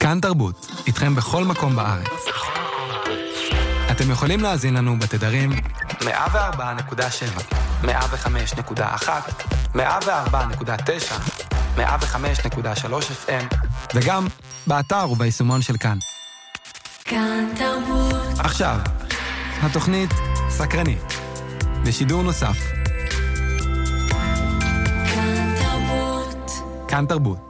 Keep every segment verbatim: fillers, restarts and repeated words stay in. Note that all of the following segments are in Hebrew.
כאן תרבות, איתכם בכל מקום בארץ. אתם יכולים להאזין לנו בתדרים מאה וארבע נקודה שבע, מאה וחמש נקודה אחת, מאה וארבע נקודה תשע, מאה וחמש נקודה שלוש אף אם, וגם באתר וביישומון של כאן. כאן תרבות. עכשיו, התוכנית סקרנית, בשידור נוסף. כאן תרבות. כאן תרבות.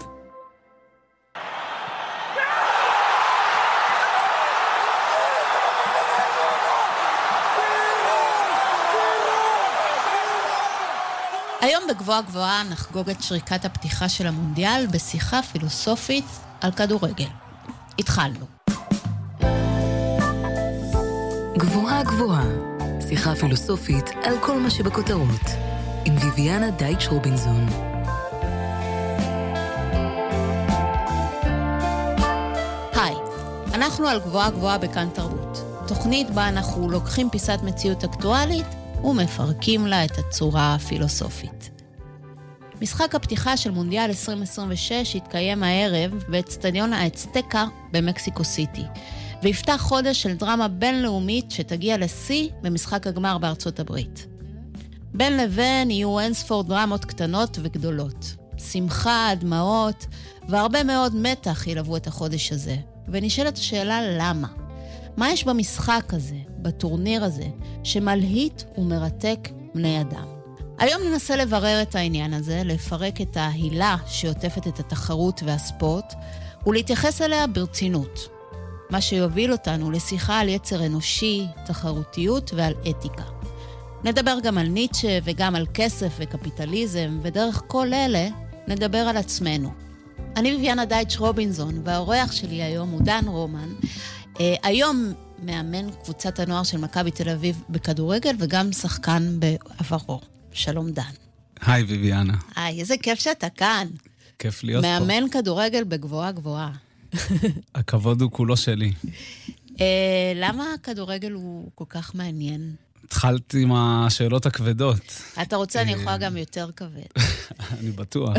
היום בגבוהה גבוהה נחגוג את שריקת הפתיחה של המונדיאל בשיחה פילוסופית על כדורגל. התחלנו. גבוהה גבוהה, שיחה פילוסופית על כל מה שבכותרות, עם ויביאנה דייטש רובינזון. היי, אנחנו על גבוהה גבוהה בכאן תרבות. תוכנית בה אנחנו לוקחים פיסת מציאות אקטואלית ומפרקים לה את הצורה הפילוסופית. משחק הפתיחה של מונדיאל עשרים עשרים ושש התקיים הערב באצטדיון האצטקה במקסיקו סיטי, ויפתח חודש של דרמה בינלאומית שתגיע לשיא במשחק הגמר בארצות הברית. בין לבין יהיו אינספור דרמות קטנות וגדולות. שמחה, דמעות והרבה מאוד מתח ילוו את החודש הזה. ונשאלת השאלה למה? מה יש במשחק הזה, בטורניר הזה, שמלהיט ומרתק בני אדם? היום ננסה לברר את העניין הזה, לפרק את ההילה שעוטפת את התחרות והספורט, ולהתייחס אליה ברצינות. מה שיוביל אותנו לשיחה על יצר אנושי, תחרותיות ועל אתיקה. נדבר גם על ניטשה וגם על כסף וקפיטליזם, ודרך כל אלה נדבר על עצמנו. אני ויביאנה דייטש רובינזון, והאורח שלי היום הוא דן רומן, Uh, היום מאמן קבוצת הנוער של מכבי תל אביב בכדורגל, וגם שחקן בעברו. שלום דן. היי ויביאנה. היי, איזה כיף שאתה כאן. כיף להיות פה. מאמן כדורגל בגבוהה גבוהה. הכבוד הוא כולו שלי. Uh, למה הכדורגל הוא כל כך מעניין? התחלתי עם השאלות הכבדות. אתה רוצה, אני יכולה גם יותר כבד. אני בטוח.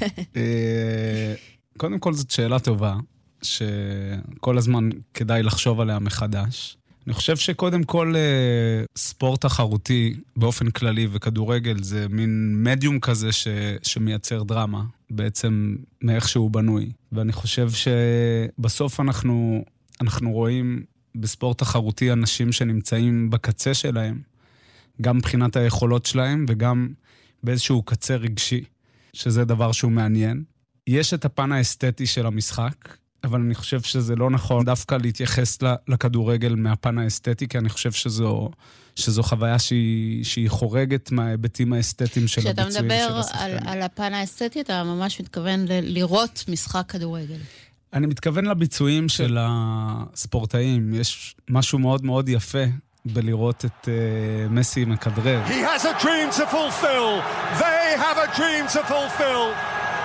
קודם כל זאת שאלה טובה. שכל הזמן כדאי לחשוב עליה מחדש. אני חושב שקודם כל ספורט תחרותי באופן כללי וכדורגל זה מין מדיום כזה ש, שמייצר דרמה, בעצם מאיך שהוא בנוי. ואני חושב שבסוף אנחנו, אנחנו רואים בספורט תחרותי אנשים שנמצאים בקצה שלהם, גם מבחינת היכולות שלהם וגם באיזשהו קצה רגשי, שזה דבר שהוא מעניין. יש את הפן האסתטי של המשחק, אבל אני חושב שזה לא נכון דווקא להתייחס לכדורגל מהפן האסתטי, כי אני חושב שזו, שזו חוויה שהיא, שהיא חורגת מההיבטים האסתטיים של הביצועים של השחקנים. כשאתה מדבר על, על הפן האסתטי, אתה ממש מתכוון ל- לראות משחק כדורגל. אני מתכוון לביצועים של הספורטאים. יש משהו מאוד מאוד יפה בלראות את uh, מסי מכדרר. He has a dream to fulfill. They have a dream to fulfill.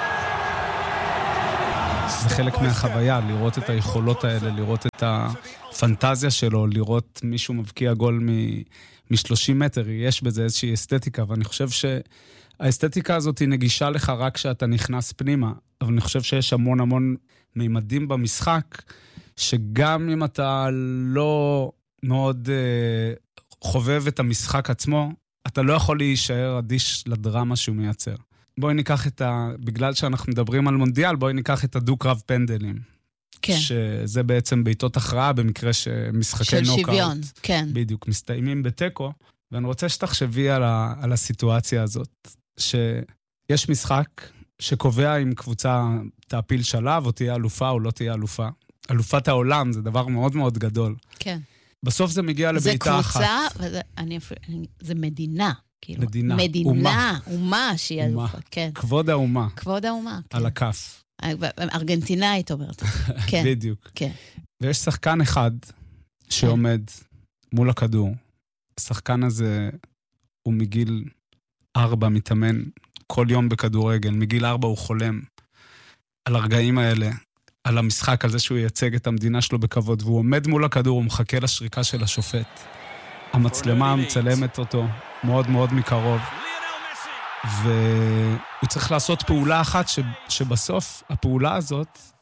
זה חלק מהחוויה, לראות את היכולות האלה, לראות את הפנטזיה שלו, לראות מישהו מבקיע גול מ-שלושים מטר, יש בזה איזושהי אסתטיקה, ואני חושב שהאסתטיקה הזאת היא נגישה לך רק כשאתה נכנס פנימה, אבל אני חושב שיש המון המון מימדים במשחק, שגם אם אתה לא מאוד uh, חובב את המשחק עצמו, אתה לא יכול להישאר אדיש לדרמה שהוא מייצר. בואי ניקח את ה... בגלל שאנחנו מדברים על מונדיאל, בואי ניקח את הדו-קרב פנדלים. כן. שזה בעצם בעיתות הכרעה, במקרה שמשחקי של נוקאוט. שוויון, כן. בדיוק, מסתיימים בטקו, ואני רוצה שתחשבי על, ה... על הסיטואציה הזאת, שיש משחק שקובע אם קבוצה תעפיל שלב, או תהיה אלופה או לא תהיה אלופה. אלופת העולם זה דבר מאוד מאוד גדול. כן. בסוף זה מגיע לביתה אחת. זה קבוצה, וזה, אני, אני, זה מדינה. כאילו, מדינה, מדינה, אומה. אומה שהיא אומה. אלופה, כן. כבוד האומה. כבוד האומה, כן. על הכף. ארגנטינאית אומרת. כן. בדיוק. כן. ויש שחקן אחד שעומד מול הכדור. השחקן הזה הוא מגיל ארבע מתאמן כל יום בכדורגל. מגיל ארבע הוא חולם על הרגעים האלה, על המשחק, על זה שהוא ייצג את המדינה שלו בכבוד, והוא עומד מול הכדור, הוא מחכה לשריקה של השופט. המצלמה מצלמת אותו מאוד מאוד מקרוב, והוא צריך לעשות פעולה אחת ש... שבסוף הפעולה הזאת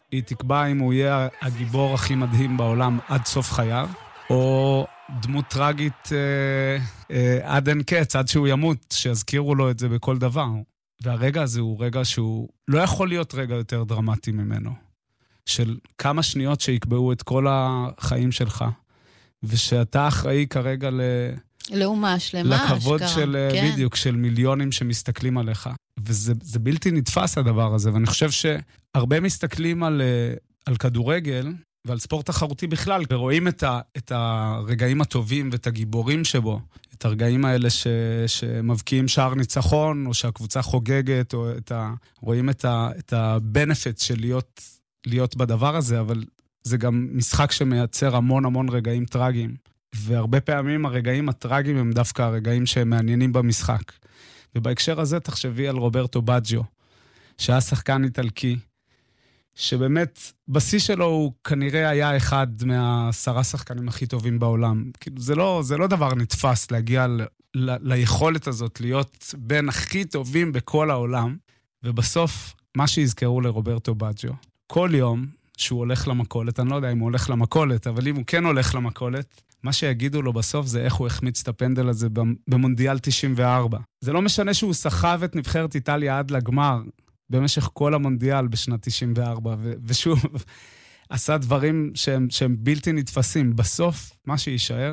היא תקבע אם הוא יהיה הגיבור הכי מדהים בעולם עד סוף חייו, או דמות טרגית אה, אה, עד אין קץ, עד שהוא ימות, שיזכירו לו את זה בכל דבר. והרגע הזה הוא רגע שהוא לא יכול להיות רגע יותר דרמטי ממנו. של כמה שניות שיקבעו את כל החיים שלך, ושאתה אחראי כרגע ל... לאומה שלמה, לכבוד אשכרה, של, כן. בדיוק, של מיליונים שמסתכלים עליך. וזה זה בלתי נתפס הדבר הזה, ואני חושב שהרבה מסתכלים על, על כדורגל, ועל ספורט תחרותי בכלל, ורואים את, ה, את הרגעים הטובים ואת הגיבורים שבו, את הרגעים האלה ש, שמבקיעים שער ניצחון, או שהקבוצה חוגגת, או את ה, רואים את, ה, את ה-benefits של להיות, להיות בדבר הזה, אבל זה גם משחק שמייצר המון המון רגעים טרגיים. והרבה פעמים הרגעים הטרגיים הם דווקא הרגעים שהם מעניינים במשחק. ובהקשר הזה תחשבי על רוברטו בג'יו, שהיה שחקן איטלקי, שבאמת בשיא שלו הוא כנראה היה אחד מהעשרה שחקנים הכי טובים בעולם. כאילו זה לא, זה לא דבר נתפס להגיע ל, ל, ליכולת הזאת להיות בין הכי טובים בכל העולם, ובסוף מה שיזכרו לרוברטו בג'יו, כל יום שהוא הולך למכולת, אני לא יודע אם הוא הולך למכולת, אבל אם הוא כן הולך למכולת, מה שיגידו לו בסוף זה איך הוא החמיץ את הפנדל הזה במונדיאל תשעים וארבע. זה לא משנה שהוא סחב את נבחרת איטליה עד לגמר, במשך כל המונדיאל בשנת תשעים וארבע, ו- ושוב, עשה דברים שהם, שהם בלתי נתפסים. בסוף, מה שישאר,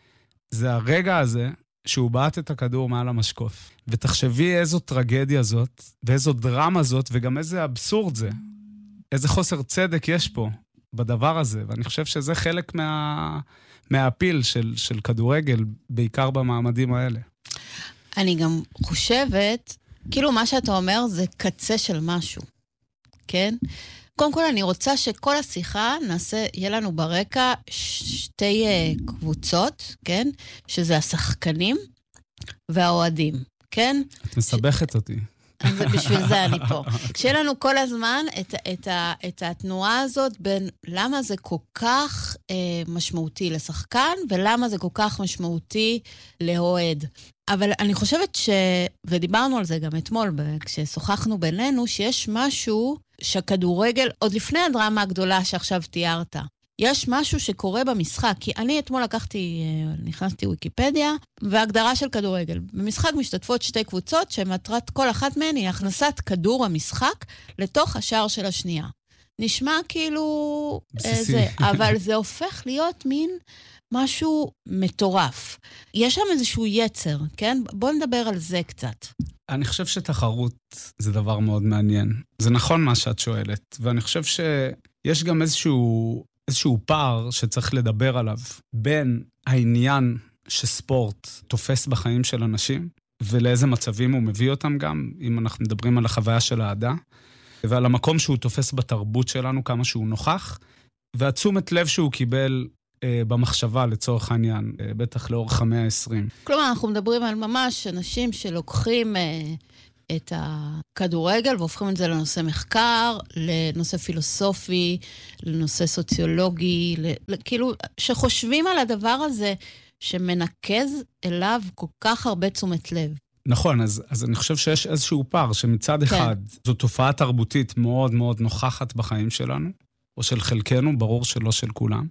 זה הרגע הזה שהוא בעט את הכדור מעל המשקוף. ותחשבי איזו טרגדיה זאת, ואיזו דרמה זאת, וגם איזה אבסורד זה. איזה חוסר צדק יש פה בדבר הזה, ואני חושב שזה חלק מה, מהאפיל של, של כדורגל, בעיקר במעמדים האלה. אני גם חושבת, כאילו מה שאתה אומר זה קצה של משהו, כן? קודם כל אני רוצה שכל השיחה נעשה, יהיה לנו ברקע שתי uh, קבוצות, כן? שזה השחקנים והאוהדים, כן? את מסבכת ש... אותי. אז בשביל זה אני פה. כשיהיה לנו כל הזמן את, את, ה, את התנועה הזאת בין למה זה כל כך אה, משמעותי לשחקן, ולמה זה כל כך משמעותי לאוהד. אבל אני חושבת ש... ודיברנו על זה גם אתמול, כששוחחנו בינינו, שיש משהו שהכדורגל, עוד לפני הדרמה הגדולה שעכשיו תיארת, יש משהו שקורה במשחק, כי אני אתמול לקחתי, נכנסתי וויקיפדיה, והגדרה של כדורגל. במשחק משתתפות שתי קבוצות, שמטרת כל אחת מהן היא הכנסת כדור המשחק לתוך השער של השנייה. נשמע כאילו... זה, אבל זה הופך להיות מין משהו מטורף. יש שם איזשהו יצר, כן? בואו נדבר על זה קצת. אני חושב שתחרות זה דבר מאוד מעניין. זה נכון מה שאת שואלת, ואני חושב שיש גם איזשהו... איזשהו פער שצריך לדבר עליו בין העניין שספורט תופס בחיים של אנשים, ולאיזה מצבים הוא מביא אותם גם, אם אנחנו מדברים על החוויה של האהדה, ועל המקום שהוא תופס בתרבות שלנו, כמה שהוא נוכח, והתשומת לב שהוא קיבל אה, במחשבה לצורך העניין, אה, בטח לאורך המאה ה-עשרים. כלומר, אנחנו מדברים על ממש אנשים שלוקחים... אה... את הכדורגל, והופכים את זה לנושא מחקר, לנושא פילוסופי, לנושא סוציולוגי, כאילו, שחושבים על הדבר הזה, שמנקז אליו כל כך הרבה תשומת לב. נכון, אז, אז אני חושב שיש איזשהו פער, שמצד כן. אחד, זו תופעה תרבותית מאוד מאוד נוכחת בחיים שלנו, או של חלקנו, ברור שלא של כולם.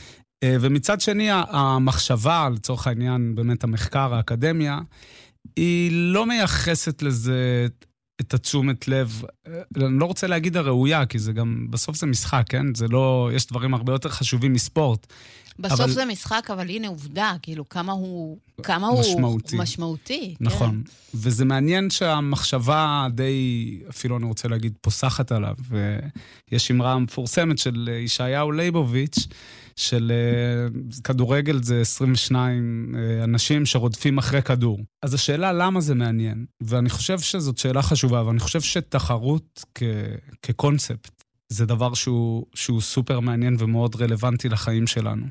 ומצד שני, המחשבה, לצורך העניין, באמת המחקר, האקדמיה, היא לא מייחסת לזה את התשומת לב, אני לא רוצה להגיד הראויה, כי זה גם, בסוף זה משחק, כן? זה לא, יש דברים הרבה יותר חשובים מספורט. בסוף אבל... זה משחק, אבל הנה עובדה, כאילו, כמה הוא, כמה משמעותי. הוא משמעותי. נכון. כן. וזה מעניין שהמחשבה די, אפילו אני רוצה להגיד, פוסחת עליו, ויש אמרה מפורסמת של ישעיהו ליבוביץ', של uh, כדורגל זה עשרים ושניים uh, אנשים שרודפים אחרי כדור. אז השאלה למה זה מעניין, ואני חושב שזאת שאלה חשובה, ואני חושב שתחרות כ- כקונספט, זה דבר שהוא, שהוא סופר מעניין ומאוד רלוונטי לחיים שלנו.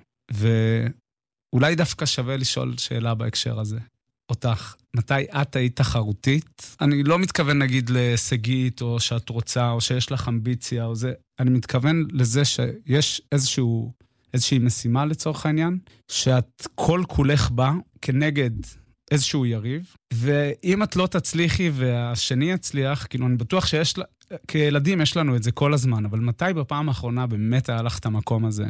ואולי דווקא שווה לשאול שאלה בהקשר הזה. אותך, מתי את היית תחרותית? אני לא מתכוון נגיד להישגית, או שאת רוצה, או שיש לך אמביציה, או זה. אני מתכוון לזה שיש איזשהו... איזושהי משימה לצורך העניין, שאת כל כולך בה כנגד איזשהו יריב, ואם את לא תצליחי והשני יצליח, כאילו אני בטוח שיש כילדים יש לנו את זה כל הזמן, אבל מתי בפעם האחרונה באמת היה לך את המקום הזה,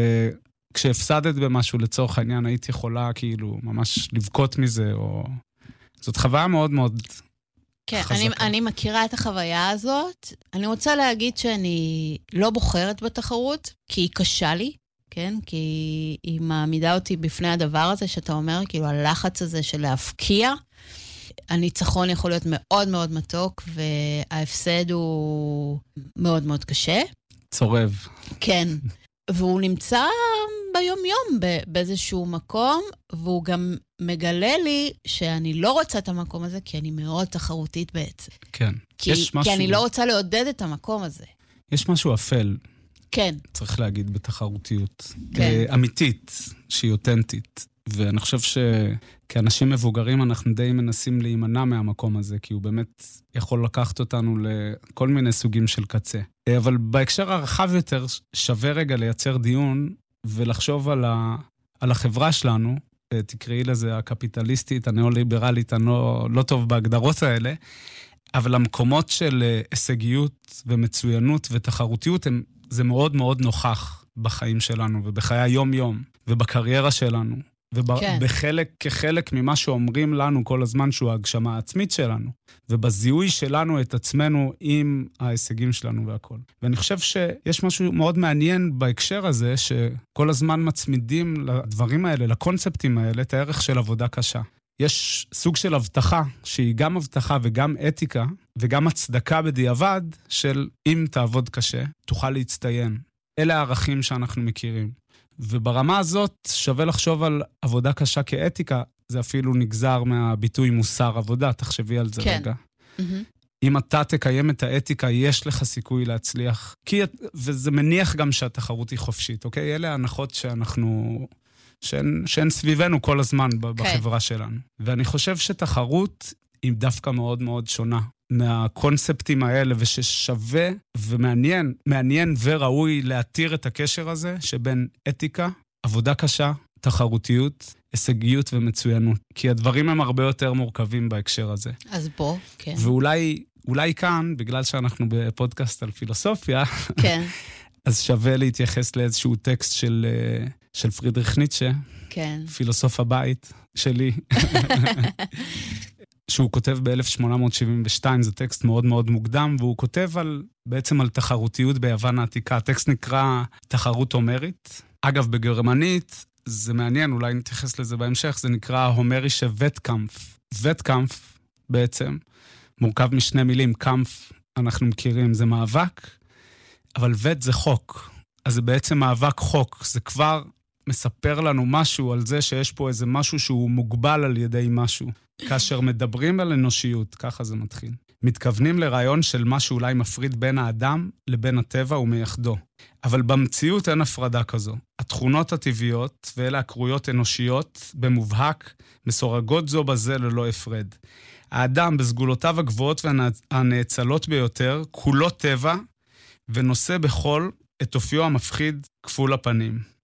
שכשהפסדת במשהו לצורך העניין, היית יכולה כאילו ממש לבכות מזה, או... זאת חוויה מאוד מאוד כן, חזקה. אני, אני מכירה את החוויה הזאת. אני רוצה להגיד שאני לא בוחרת בתחרות, כי היא קשה לי, כן? כי היא מעמידה אותי בפני הדבר הזה, שאתה אומר, כאילו, הלחץ הזה של להפקיע, הניצחון יכול להיות מאוד מאוד מתוק, וההפסד הוא מאוד מאוד קשה. צורב. כן, והוא נמצא ביום-יום באיזשהו מקום, והוא גם מגלה לי שאני לא רוצה את המקום הזה, כי אני מאוד תחרותית בעצם. כן. כי, יש כי משהו... אני לא רוצה לעודד את המקום הזה. יש משהו אפל. כן. צריך להגיד בתחרותיות. כן. אמיתית, שהיא אותנטית. ואני חושב שכאנשים מבוגרים אנחנו די מנסים להימנע מהמקום הזה, כי הוא באמת יכול לקחת אותנו לכל מיני סוגים של קצה. אבל בהקשר הרחב יותר שווה רגע לייצר דיון ולחשוב על, ה... על החברה שלנו, תקראי לזה הקפיטליסטית, הנאו-ליברלית, הנו... לא טוב בהגדרות האלה, אבל המקומות של הישגיות ומצוינות ותחרותיות, הם... זה מאוד מאוד נוכח בחיים שלנו ובחיי היום-יום ובקריירה שלנו. ובחלק, כחלק ממה שאומרים לנו כל הזמן שהוא ההגשמה העצמית שלנו, ובזיהוי שלנו את עצמנו עם ההישגים שלנו והכל. ואני חושב שיש משהו מאוד מעניין בהקשר הזה, שכל הזמן מצמידים לדברים האלה, לקונספטים האלה, את הערך של עבודה קשה. יש סוג של הבטחה, שהיא גם הבטחה וגם אתיקה, וגם הצדקה בדיעבד של אם תעבוד קשה, תוכל להצטיין. אלה הערכים שאנחנו מכירים. וברמה הזאת שווה לחשוב על עבודה קשה כאתיקה, זה אפילו נגזר מהביטוי מוסר עבודה, תחשבי על זה כן. רגע. Mm-hmm. אם אתה תקיים את האתיקה, יש לך סיכוי להצליח. כי, וזה מניח גם שהתחרות היא חופשית, אוקיי? אלה ההנחות שאנחנו, שהן, שהן סביבנו כל הזמן בחברה שלנו. ואני חושב שתחרות היא דווקא מאוד מאוד שונה מהקונספטים האלה, וששווה ומעניין, מעניין וראוי להתיר את הקשר הזה שבין אתיקה, עבודה קשה, תחרותיות, הישגיות ומצוינות. כי הדברים הם הרבה יותר מורכבים בהקשר הזה. אז בוא, כן. ואולי אולי כאן, בגלל שאנחנו בפודקאסט על פילוסופיה, כן. אז שווה להתייחס לאיזשהו טקסט של, של פרידריך ניטשה, כן. פילוסוף הבית שלי, שהוא כותב ב-אלף שמונה מאות שבעים ושתיים, זה טקסט מאוד מאוד מוקדם, והוא כותב על, בעצם על תחרותיות ביוון העתיקה. הטקסט נקרא תחרות הומרית. אגב, בגרמנית, זה מעניין, אולי נתייחס לזה בהמשך, זה נקרא הומרישה וטקאמפף. וטקאמפף בעצם מורכב משני מילים, קאמפף, אנחנו מכירים, זה מאבק, אבל וט זה חוק. אז זה בעצם מאבק חוק, זה כבר מספר לנו משהו על זה שיש פה איזה משהו שהוא מוגבל על ידי משהו. כאשר מדברים על אנושיות, ככה זה מתחיל. מתכוונים לרעיון של מה שאולי מפריד בין האדם לבין הטבע ומייחדו. אבל במציאות אין הפרדה כזו. התכונות הטבעיות, ואלה הקרויות אנושיות, במובהק, מסורגות זו בזה ללא הפרד. האדם בסגולותיו הגבוהות והנאצלות ביותר, כולו טבע, ונושא בכל את אופיו המפחיד כפול הפנים.